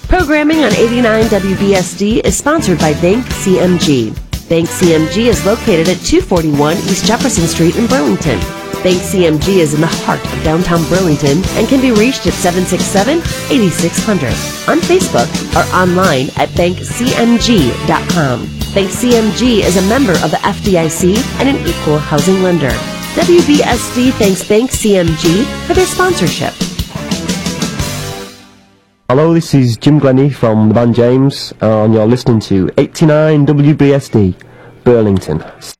Programming on 89 WBSD is sponsored by Bank CMG. Bank CMG is located at 241 East Jefferson Street in Burlington. Bank CMG is in the heart of downtown Burlington and can be reached at 767-8600 on Facebook or online at bankcmg.com. Bank CMG is a member of the FDIC and an equal housing lender. WBSD thanks Bank CMG for their sponsorship. Hello, this is Jim Glennie from the band James, and you're listening to 89 WBSD, Burlington.